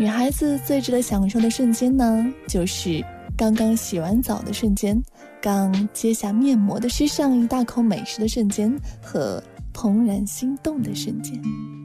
女孩子最值得享受的瞬间呢，就是刚刚洗完澡的瞬间，刚揭下面膜的吃上一大口美食的瞬间，和怦然心动的瞬间。